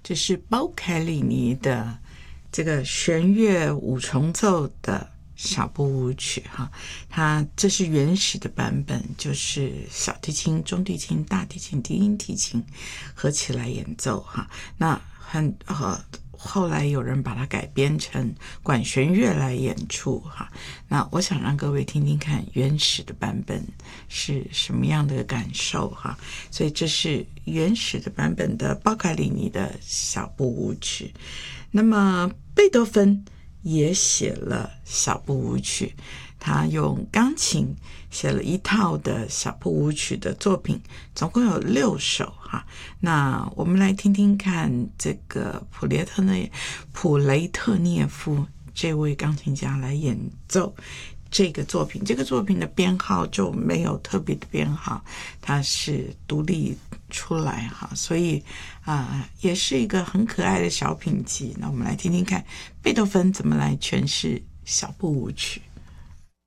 这是包凯里尼的这个弦乐五重奏的小步舞曲哈，这是原始的版本，就是小提琴、中提琴、大提琴、低音提琴合起来演奏哈。那后来有人把它改编成管弦乐来演出哈。那我想让各位听听看原始的版本是什么样的感受哈。所以这是原始的版本的包凯里尼的小步舞曲。那么贝多芬也写了小步舞曲，他用钢琴写了一套的小步舞曲的作品，总共有6首哈。那我们来听听看这个普雷特涅夫这位钢琴家来演奏这个作品。这个作品的编号就没有特别的编号，它是独立出来哈，所以也是一个很可爱的小品集。那我们来听听看贝多芬怎么来诠释小步舞曲。